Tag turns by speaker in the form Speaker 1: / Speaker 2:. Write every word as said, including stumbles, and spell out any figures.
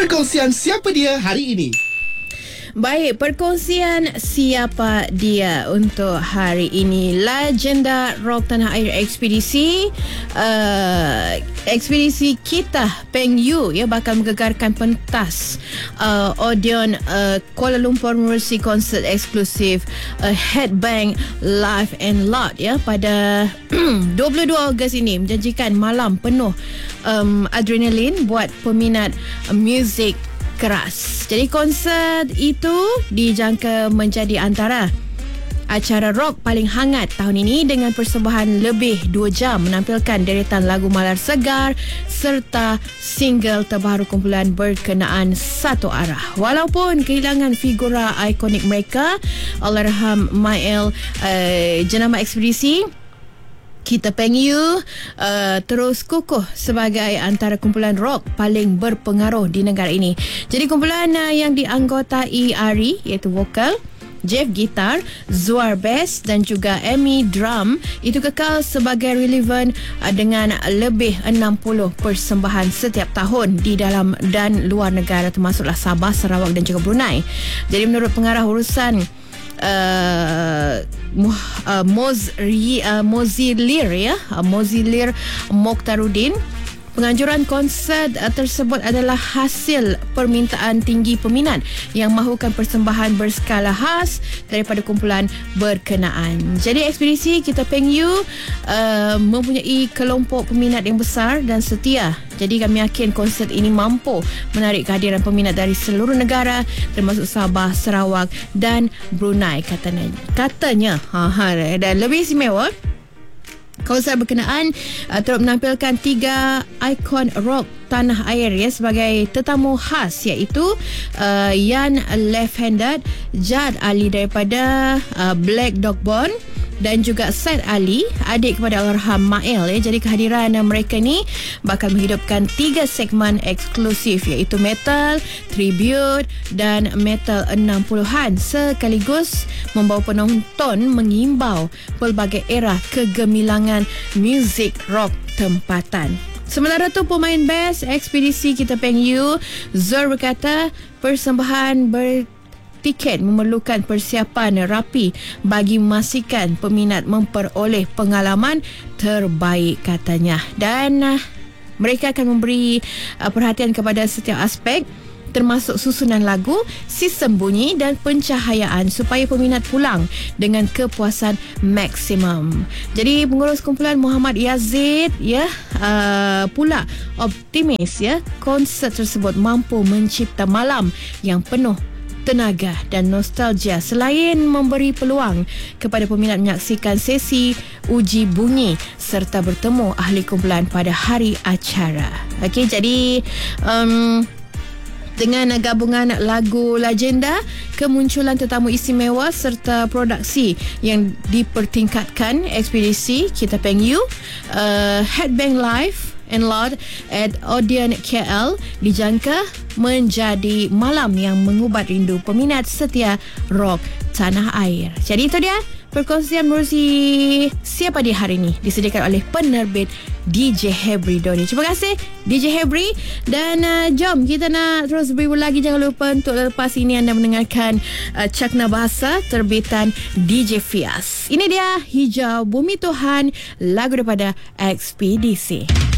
Speaker 1: Perkongsian siapa dia hari ini.
Speaker 2: Baik, perkongsian siapa dia untuk hari ini. Legenda rock tanah air ekspedisi uh, ekspedisi kita Peng Yu ya bakal menggegarkan pentas uh, Odeon uh, Kuala Lumpur Mercy Concert eksklusif uh, Headbang Live and Loud ya pada dua puluh dua Ogos ini, menjanjikan malam penuh um, adrenalin buat peminat uh, muzik keras. Jadi konsert itu dijangka menjadi antara acara rock paling hangat tahun ini dengan persembahan lebih dua jam menampilkan deretan lagu malar segar serta single terbaru kumpulan berkenaan satu arah. Walaupun kehilangan figura ikonik mereka, Allahyarham Mail, uh, jenama ekspedisi Kita Peng Yu uh, terus kukuh sebagai antara kumpulan rock paling berpengaruh di negara ini. Jadi kumpulan uh, yang dianggotai Ari iaitu vokal, Jeff gitar, Zuar bass dan juga Amy drum itu kekal sebagai relevan uh, dengan lebih enam puluh persembahan setiap tahun di dalam dan luar negara termasuklah Sabah, Sarawak dan juga Brunei. Jadi menurut pengarah urusan Uh, uh, Mozri, uh, Mozilir ya uh, Mozilir Mokhtaruddin, penganjuran konsert uh, tersebut adalah hasil permintaan tinggi peminat yang mahukan persembahan berskala khas daripada kumpulan berkenaan. Jadi ekspedisi Kita Peng Yu uh, mempunyai kelompok peminat yang besar dan setia. Jadi kami yakin konsert ini mampu menarik kehadiran peminat dari seluruh negara termasuk Sabah, Sarawak dan Brunei katanya. Katanya ha, ha, dan lebih istimewa, konsert berkenaan uh, turut menampilkan tiga ikon rock tanah air ya sebagai tetamu khas, iaitu uh, Yan Left-Handed, Jad Ali daripada uh, Black Dog Bone dan juga Said Ali, adik kepada Allahyarham Mail ya. Jadi kehadiran uh, mereka ni bakal menghidupkan tiga segmen eksklusif iaitu metal, tribute dan metal enam puluhan sekaligus membawa penonton mengimbau pelbagai era kegemilangan muzik rock tempatan. Sementara tu pemain bass ekspedisi Kita Peng Yu, Zur berkata persembahan bertiket memerlukan persiapan rapi bagi memastikan peminat memperoleh pengalaman terbaik katanya. Dan uh, mereka akan memberi uh, perhatian kepada setiap aspek termasuk susunan lagu, sistem bunyi dan pencahayaan supaya peminat pulang dengan kepuasan maksimum. Jadi pengurus kumpulan Muhammad Yazid ya uh, pula optimis ya konsert tersebut mampu mencipta malam yang penuh tenaga dan nostalgia selain memberi peluang kepada peminat menyaksikan sesi uji bunyi serta bertemu ahli kumpulan pada hari acara. Okey, jadi um, dengan gabungan lagu legenda, kemunculan tetamu istimewa serta produksi yang dipertingkatkan, ekspedisi Kita Peng Yu uh, Headbang Live and Loud at Odeon K L dijangka menjadi malam yang mengubat rindu peminat setia rock tanah air. Jadi itu dia perkongsian menerusi Siapa Dia hari ini, disediakan oleh penerbit D J Hebri Doni. Terima kasih D J Hebri. Dan uh, jom kita nak terus berhibur lagi. Jangan lupa untuk lepas ini anda mendengarkan uh, Cakna Bahasa terbitan D J Fias. Ini dia Hijau Bumi Tuhan, lagu daripada Ekspedisi.